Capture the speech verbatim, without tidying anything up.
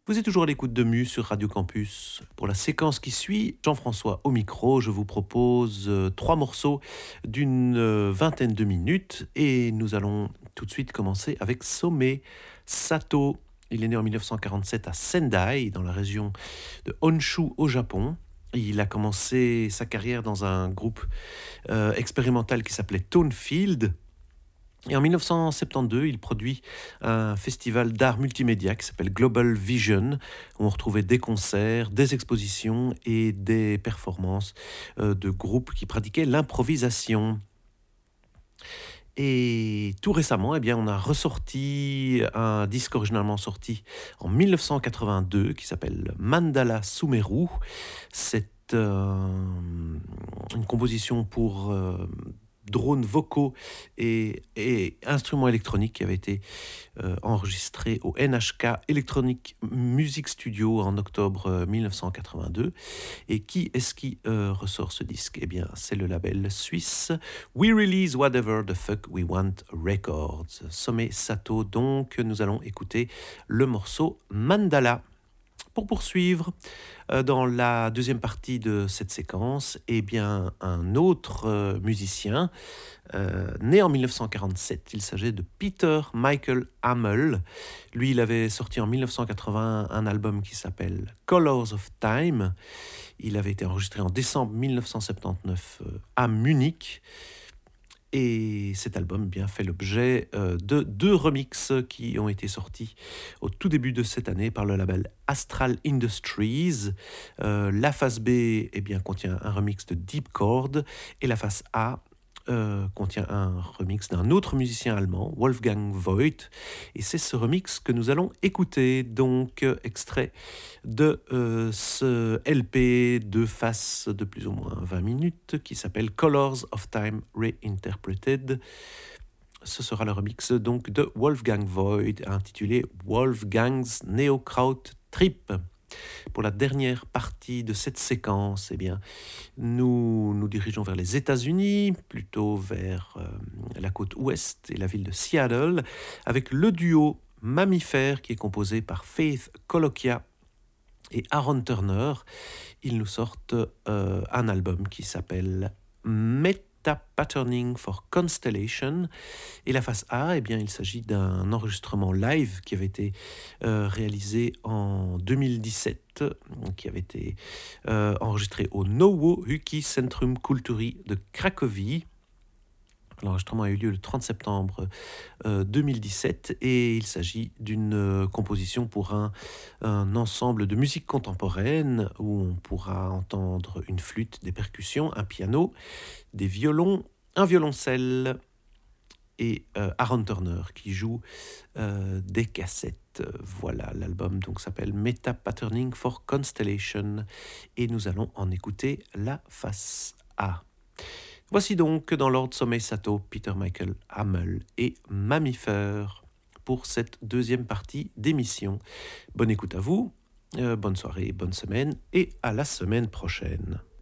Vous êtes toujours à l'écoute de Mu sur Radio Campus. Pour la séquence qui suit, Jean-François au micro, je vous propose euh, trois morceaux d'une euh, vingtaine de minutes et nous allons tout de suite commencer avec Some Sato. Il est né en mille neuf cent quarante-sept à Sendai, dans la région de Honshu au Japon. Il a commencé sa carrière dans un groupe euh, expérimental qui s'appelait Tonefield. Et en mille neuf cent soixante-douze, il produit un festival d'art multimédia qui s'appelle Global Vision, où on retrouvait des concerts, des expositions et des performances euh, de groupes qui pratiquaient l'improvisation. Et tout récemment, eh bien, on a ressorti un disque originalement sorti en mille neuf cent quatre-vingt-deux qui s'appelle Mandala Sumeru. C'est euh, une composition pour euh, drones vocaux et, et instruments électroniques qui avait été euh, enregistré au N H K Electronic Music Studio en octobre euh, mille neuf cent quatre-vingt-deux. Et qui est-ce qui euh, ressort ce disque? Eh bien, c'est le label suisse We Release Whatever the Fuck We Want Records. Some Sato, donc, nous allons écouter le morceau Mandala. Pour poursuivre, euh, dans la deuxième partie de cette séquence, eh bien, un autre euh, musicien, euh, né en mille neuf cent quarante-sept, il s'agit de Peter Michael Hamel. Lui, il avait sorti en mille neuf cent quatre-vingts un album qui s'appelle Colors of Time. Il avait été enregistré en décembre mille neuf cent soixante-dix-neuf euh, à Munich. Et cet album bien, fait l'objet euh, de deux remixes qui ont été sortis au tout début de cette année par le label Astral Industries. Euh, la face B eh bien, contient un remix de Deep Chord et la face A euh, contient un remix d'un autre musicien allemand, Wolfgang Voigt. Et c'est ce remix que nous allons écouter, donc euh, extrait de euh, ce L P de face de plus ou moins vingt minutes qui s'appelle Colors of Time Reinterpreted. Ce sera le remix donc de Wolfgang Voigt intitulé Wolfgang's Neokraut Trip. Pour la dernière partie de cette séquence, eh bien, nous nous dirigeons vers les États-Unis, plutôt vers euh, la côte ouest et la ville de Seattle, avec le duo Mammifère qui est composé par Faith Colokia et Aaron Turner. Ils nous sortent euh, un album qui s'appelle Meta Patterning for Constellation. Et la face A, eh bien, il s'agit d'un enregistrement live qui avait été euh, réalisé en deux mille dix-sept, qui avait été euh, enregistré au Nowo Huki Centrum Kulturi de Cracovie. L'enregistrement a eu lieu le trente septembre euh, deux mille dix-sept et il s'agit d'une euh, composition pour un, un ensemble de musique contemporaine où on pourra entendre une flûte, des percussions, un piano, des violons, un violoncelle et euh, Aaron Turner qui joue euh, des cassettes. Voilà, l'album donc s'appelle Meta Patterning for Constellation et nous allons en écouter la face A. Voici donc dans l'ordre Some Sato, Peter Michael Hamel et Mammifère pour cette deuxième partie d'émission. Bonne écoute à vous, euh, bonne soirée, bonne semaine et à la semaine prochaine.